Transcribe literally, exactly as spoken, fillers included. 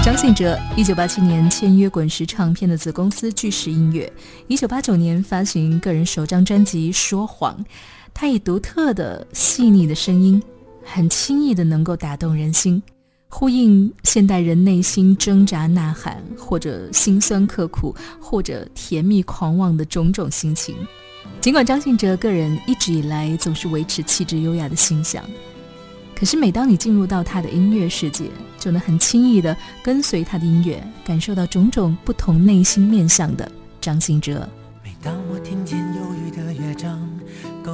张信哲一九八七年签约滚石唱片的子公司巨石音乐，一九八九年发行个人首张专辑《说谎》。他以独特的细腻的声音，很轻易的能够打动人心，呼应现代人内心挣扎呐喊，或者辛酸刻苦，或者甜蜜狂妄的种种心情。尽管张信哲个人一直以来总是维持气质优雅的形象，可是每当你进入到他的音乐世界，就能很轻易地跟随他的音乐，感受到种种不同内心面向的张信哲。